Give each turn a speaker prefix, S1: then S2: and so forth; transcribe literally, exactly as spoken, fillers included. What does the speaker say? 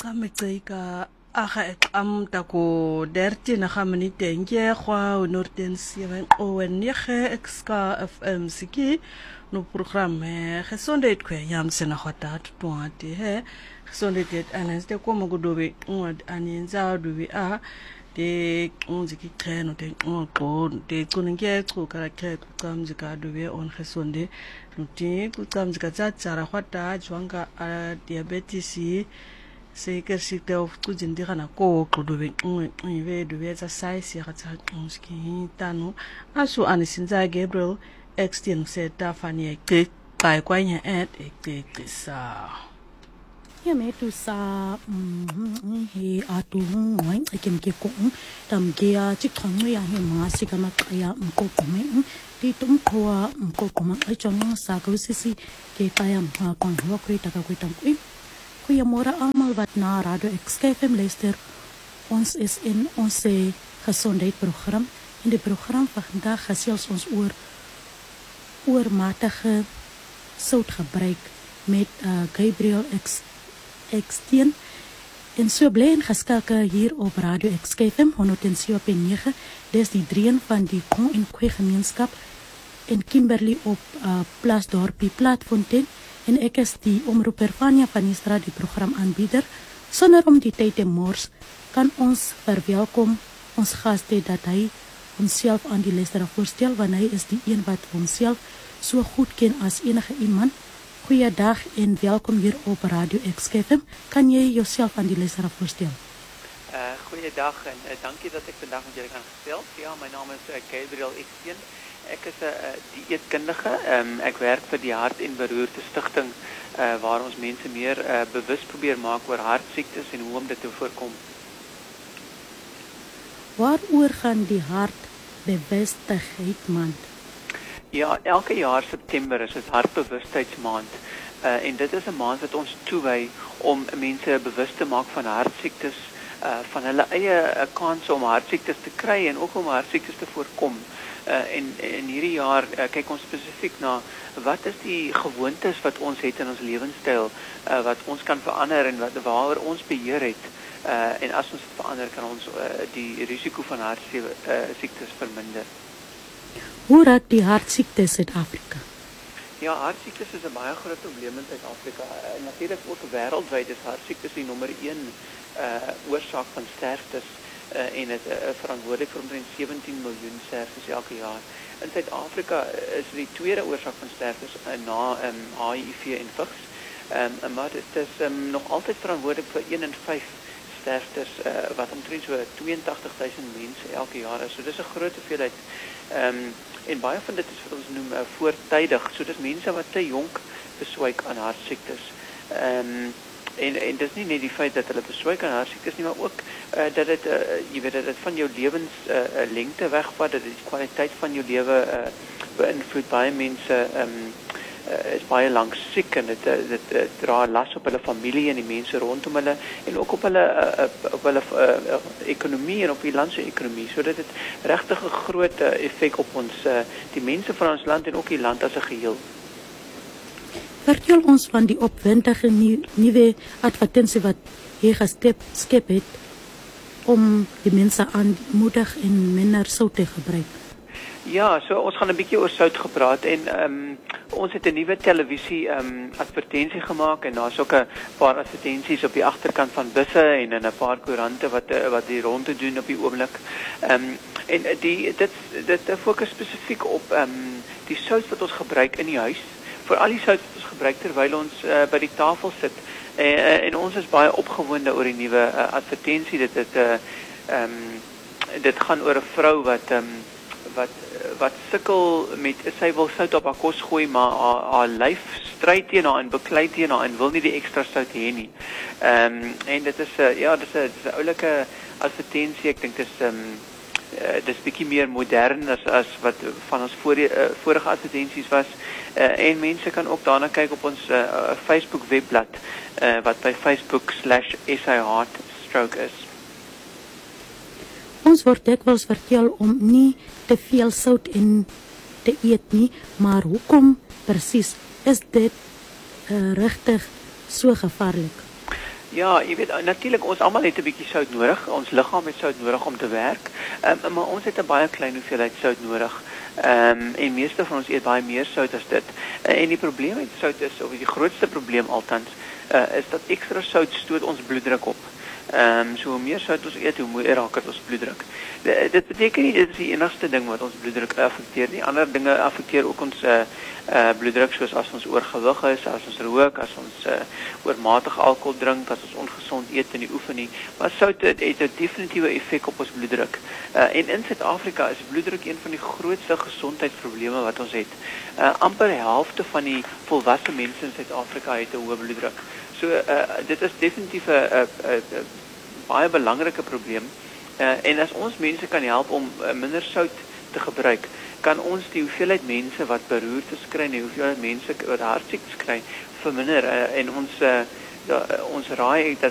S1: Kameka aga am tako dertien na gamani tenje kwa unorten seven owen nege exka F M siki no programme gesondheid kwe yam sena hota twati he gesondheid anens de komo godobe ngad aninza duwi a de unziki treno de ngqo de kuninge chuka khe kamzika duwe on gesonde nuti kukamzika tsatsara hota jwanga diabetes Zeker ziekte of toezindira na ko kudobe nwe dobe za size ya tsa ski tanu asu anisinza Gabriel extend seta fani ke kai kwanya at ekisa
S2: ya metu sa he atu ngoi akem ke ko tam ke a chi thong ya he ma si ka ma ya ko ko me ti tum ko ko ko ma ai chong sa ko si si ke pa ya ma kon ho kri ta ka ko tam ko Goeiemôre almal wat na Radio X K F M luister. Ons is in ons gesondheidsprogram. In die program vandag gesels ons oor oormatige soutgebruik met uh, Gabriel X Xteen. En so bly en geskakel hier op Radio X K F M honderd sewe punt nege. Dis die drieën van die Kon en Kwe gemeenskap in Kimberley op uh, Plaasdorpie Platfontein. En ek is die omroeper Vania van die straat, die programaanbieder. Sonder om die tyd te mors, kan ons verwelkom ons gaste dat hy homself aan die luisteraar voorstel, want hy is die een wat homself so goed ken as enige iemand. Goeiedag en welkom hier op Radio X K F M. Kan jy jouself aan die luisteraar voorstel?
S3: Uh, goeiedag en uh, dankie dat ek vandag met julle kan gesels. Ja, my naam is uh, Gabriel Xteen. Ek is 'n uh, dieetkundige. Um, ek werk vir die Hart en Beroerte Stichting uh, waar ons mense meer uh, bewus probeer maak oor hartsiektes en hoe om dit te voorkom.
S2: Waaroor gaan die hartbewustigheid maand?
S3: Ja, elke jaar September is dit hartbewustheidsmaand. Uh, en dit is 'n maand wat ons toewy om mense bewus te maak van hartsiektes, uh, van hulle eie uh, kanse om hartsiektes te kry en ook om hartsiektes te voorkom. Uh, en in hierdie jaar uh, kyk ons spesifiek na wat is die gewoontes wat ons het in ons lewenstyl, uh, wat ons kan verander en wat waaroor ons beheer het. Uh, en as ons dit verander, kan ons uh, die risiko van hartsiektes uh, verminder.
S2: Hoe raak die hartsiektes Suid-Afrika?
S3: Ja, hartsiektes is 'n baie groot probleem in Suid-Afrika. En natuurlik ook wêreldwyd is hartsiektes die nommer een uh, oorsaak van sterftes. Uh, en het uh, verantwoordelik vir omtrent sewentien miljoen sterftes elke jaar. In Suid-Afrika is die tweede oorsaak van sterftes uh, na um, H I V en vigs. Um, maar dit is um, nog altyd verantwoordelik vir een in vyf sterftes uh, wat omtrent so tweeëntagtig duisend mense elke jaar is. So dis 'n groot hoeveelheid. Um, en baie van dit is wat ons noem uh, voortydig. So dis mense wat te jonk beswyk aan hartsiektes. Um, En, en dit is nie net die feit dat hulle beswyk aan hartsiektes nie, maar ook uh, dat dit, uh, jy weet, dat dit van jou lewens uh, lengte wegvat, dat dit die kwaliteit van jou lewe uh, beïnvloed. Baie mense um, uh, is baie lank siek en dit, uh, dit uh, dra las op hulle familie en die mense rondom hulle en ook op hulle, uh, op hulle uh, ekonomie en op die land se ekonomie. So dit het regtig 'n groot uh, effek op ons, uh, die mense van ons land en ook die land as 'n geheel.
S2: Vertel ons van die opwindige nuwe advertensie wat jy geskep skep het om die mense aanmoedig en minder sout te gebruik.
S3: Ja, so ons gaan 'n bietjie oor sout gepraat en um, ons het 'n nuwe televisie um, advertensie gemaak en daar's ook 'n paar advertensies op die agterkant van busse en in 'n paar koerante wat wat die ronde doen op die oomblik. Um, en die dit dit fokus spesifiek op um, die sout wat ons gebruik in die huis. Vir al die sout wat ons gebruik terwyl ons uh, by die tafel sit. Uh, en ons is baie opgewonde oor die nuwe uh, advertensie. Dit dit uh, um, dit gaan oor 'n vrou wat um, wat wat sukkel met sy wil sout op haar kos gooi, maar haar, haar lyf stry teen haar en beklei teen haar en wil nie die ekstra sout hê nie. Ehm um, en dit is 'n uh, ja, dit is 'n oulike advertensie. Ek dink dit is um, uh, dis bietjie meer modern as as wat van ons voor, uh, vorige advertensies was. Uh, en mense kan ook daarna kyk op ons uh, Facebook webblad uh, wat by Facebook slash S I Heartstroke is.
S2: Ons word dikwels vertel om nie te veel sout in te eet nie, maar hoekom presies is dit uh, regtig so gevaarlik?
S3: Ja, jy weet natuurlik ons almal het 'n bietjie sout nodig. Ons liggaam het sout nodig om te werk. Um, maar ons het 'n baie klein hoeveelheid sout nodig. Ehm um, en meeste van ons eet baie meer sout as dit. Uh, en die probleem met sout is, of die grootste probleem altans, uh, is dat ekstra sout stoot ons bloeddruk op. Ehm um, so hoe meer sout ons eet, hoe meer raak dit ons bloeddruk. D dit beteken nie dit is die enigste ding wat ons bloeddruk affekteer nie. Ander dinge affekteer ook ons uh, uh, bloeddruk, soos as ons oorgewig is, as ons rook, as ons uh, oormatig alkohol drink, as ons ongesond eet en nie oefen nie. Maar sout het, het 'n definitiewe effek op ons bloeddruk. Uh, en in Suid-Afrika is bloeddruk een van die grootste gesondheidsprobleme wat ons het. Uh, amper die helfte van die volwasse mense in Suid-Afrika het 'n hoë bloeddruk. So uh, dit is definitief 'n uh, uh, uh, baie belangrike probleem. Uh, en as ons mense kan help om uh, minder sout te gebruik, kan ons die hoeveelheid mense wat beroertes kry en die hoeveelheid mense wat hartsiektes kry verminder. Uh, en ons uh, da, uh, ons raai dat